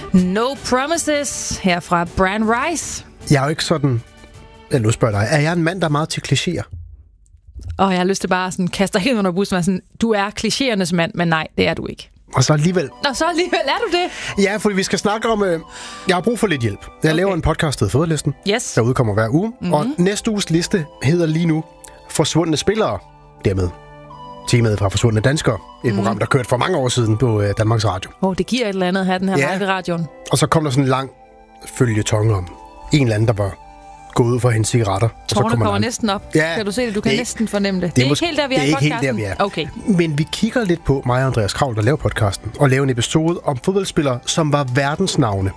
No Promises her fra Brian Rice. Jeg er jo ikke sådan... Jeg nu spørger dig. Er jeg en mand, der er meget til klichéer? Og jeg har lyst til bare sådan kaste dig helt under bussen og sådan, du er klichéernes mand, men nej, det er du ikke. Og så alligevel... Og så alligevel er du det? Ja, fordi vi skal snakke om... Jeg har brug for lidt hjælp. Jeg laver en podcast, der hedder Fodboldlisten, der udkommer hver uge. Mm-hmm. Og næste uges liste hedder lige nu Forsvundne spillere. Dermed temaet fra Forsvundne danskere. Et program, der kørte for mange år siden på Danmarks Radio. Det giver et eller andet at have den her live i radioen. Og så kom der sådan en lang føljeton om en eller anden, der var gået ud for hendes cigaretter. Tårerne kommer næsten op. Ja, kan du se det? Du kan næsten fornemme det. Det er ikke helt der, vi er i podcasten? Det er ikke helt der, vi er. Okay. Men vi kigger lidt på mig og Andreas Kravl, der laver podcasten, og laver en episode om fodboldspillere, som var verdensnavne.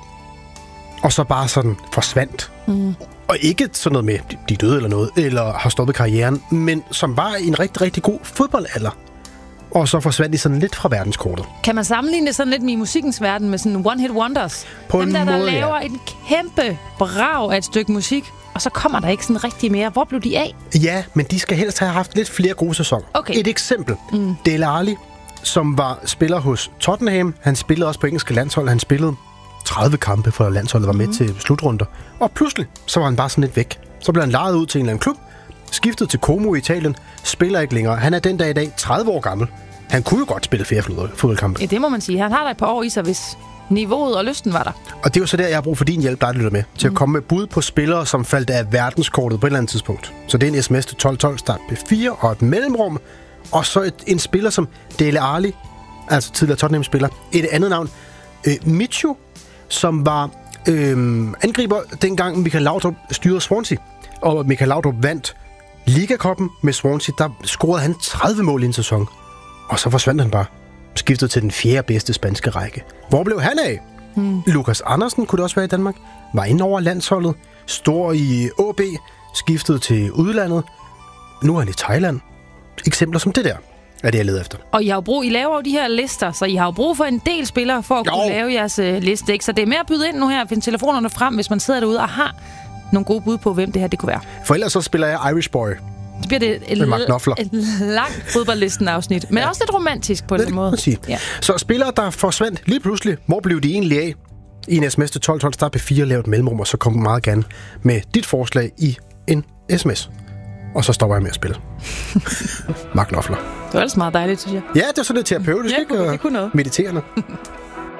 Og så bare sådan forsvandt. Mm. Og ikke sådan noget med, de døde eller noget, eller har stoppet karrieren, men som var i en rigtig, rigtig god fodboldalder. Og så forsvandt de sådan lidt fra verdenskortet. Kan man sammenligne det sådan lidt med i musikkens verden, med sådan one-hit wonders? På dem en der måde, laver en kæmpe brag af et stykke musik, og så kommer der ikke sådan rigtig mere. Hvor blev de af? Ja, men de skal helst have haft lidt flere gode sæsoner. Okay. Et eksempel. Dele Alli, som var spiller hos Tottenham. Han spillede også på engelske landshold. Han spillede 30 kampe for landsholdet, var med til slutrunder. Og pludselig, så var han bare sådan lidt væk. Så blev han lejet ud til en eller anden klub, skiftet til Como i Italien, spiller ikke længere. Han er den dag i dag 30 år gammel. Han kunne jo godt spille flere fodboldkampe. Ja, det må man sige. Han har da et par år i sig, hvis niveauet og lysten var der. Og det er jo så der, jeg har brug for din hjælp, der lytter med, til at komme med bud på spillere, som faldt af verdenskortet på et eller andet tidspunkt. Så det er en sms til 1212 start P4 og et mellemrum. Og så en spiller som Dele Alli, altså tidligere Tottenham-spiller. Et andet navn, Michu, som var angriber dengang Michael Laudrup styrede Swansea. Og Michael Laudrup vandt Liga-koppen med Swansea. Der scorede han 30 mål i en sæson. Og så forsvandt han bare. Skiftede til den 4. bedste spanske række. Hvor blev han af? Lukas Andersen kunne det også være i Danmark. Var inde over landsholdet. Stor i AB. Skiftede til udlandet. Nu er han i Thailand. Eksempler som det der er det, jeg leder efter. Og I laver jo de her lister, så I har jo brug for en del spillere for at kunne lave jeres liste, ikke? Så det er mere at byde ind nu her, finde telefonerne frem, hvis man sidder derude og har nogle gode bud på, hvem det her det kunne være. For ellers så spiller jeg Irish Boy. Så bliver det et langt fodboldlisten-afsnit, men også lidt romantisk på den måde. Ja. Så spillere, der forsvandt lige pludselig, hvor blev de egentlig af? I en sms til 1212 start P4, lav et mellemrum, og så kom meget gerne med dit forslag i en sms. Og så stopper jeg med at spille. Mark Knopfler. Det var ellers meget dejligt, synes jeg. Ja, det er sådan lidt terapeutisk, ikke? Det kunne noget. Mediterende.